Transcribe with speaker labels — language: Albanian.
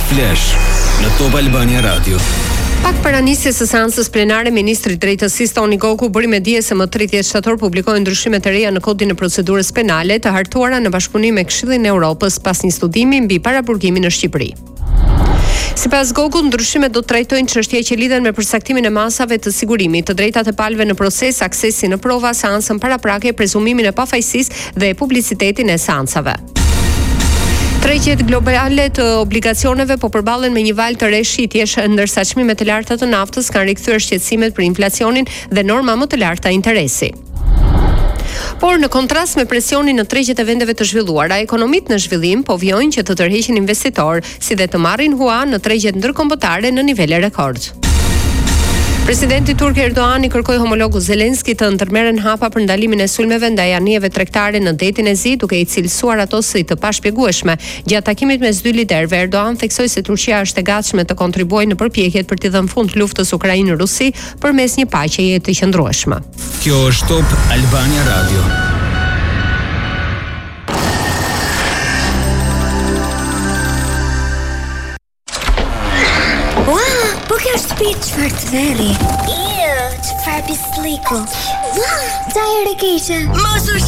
Speaker 1: Flash në Top Albania Radio.
Speaker 2: Pak para nisjes së seancës plenare, ministri i drejtësisë Toni Goku bëri me dije se më 30 shtator publikojnë ndryshime të reja në kodin e procedurës penale të hartuara në bashkëpunim me Këshillin e Evropës pas një studimi mbi paraburgimin në Shqipëri. Sipas Gokut, ndryshimet do të trajtojnë çështje që lidhen me përsaktimin e masave të sigurimit, të drejtat e palëve në proces, aksesi në prova, seancën paraprake, prezumimin e pafajësisë dhe publicitetin e seancave. Tregjet globale të obligacioneve po përballen me një val të re shitjesh, ndërsa çmimet e larta të naftës kanë rikthyer shqetësimet për inflacionin dhe norma më të larta interesi. Por në kontrast me presionin në tregjet e vendeve të zhvilluara, ekonomitë në zhvillim po vjojnë që të tërheqin investitor, si dhe të marrin hua në tregjet ndërkombëtare në nivele rekord. Presidenti turk Erdoğan i kërkoi homologut Zelenski të ndërmerren hapa për ndalimin e sulmeve ndaj anijeve tregtare në detin e Zi, duke i cilësuar ato si të pashpjegueshme. Gjatë takimit mes dy liderëve, Erdoğan theksoi se Turqia është e gatshme të kontribuojë në përpjekjet për t'i dhënë fund luftës Ukrainë-Rusi përmes një paqeje të qëndrueshme.
Speaker 1: Kjo është Top Albania Radio.
Speaker 3: Po kjo është shtëpi çfarë të veri? Çfarë pisliku? Ua, çfarë keqe? Mos